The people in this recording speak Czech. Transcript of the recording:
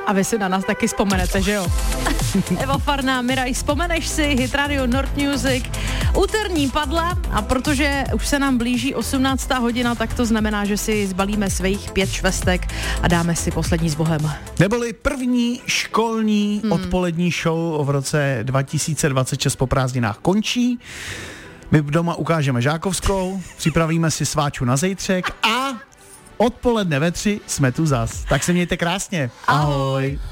A vy si na nás taky vzpomenete, že jo? Eva Farná, Miraj, vzpomeneš si, Hit Radio Nord Music, úterní padla a protože už se nám blíží 18. hodina, tak to znamená, že si zbalíme svých 5 švestek a dáme si poslední s Bohem. Neboli první školní odpolední show v roce 2026 po prázdninách končí. My doma ukážeme Žákovskou, připravíme si sváču na zejtřek a odpoledne ve 3 jsme tu zas. Tak se mějte krásně. Ahoj.